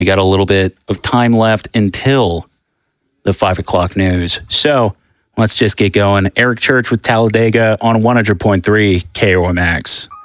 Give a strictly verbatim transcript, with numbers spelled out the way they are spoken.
We got a little bit of time left until the five o'clock news. So let's just get going. Eric Church with Talladega on one hundred point three K O M X.